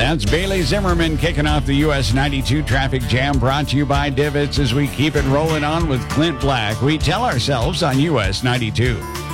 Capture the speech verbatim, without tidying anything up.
That's Bailey Zimmerman kicking off the U S ninety-two traffic jam, brought to you by Divots as we keep it rolling on with Clint Black. We tell ourselves on U S ninety-two.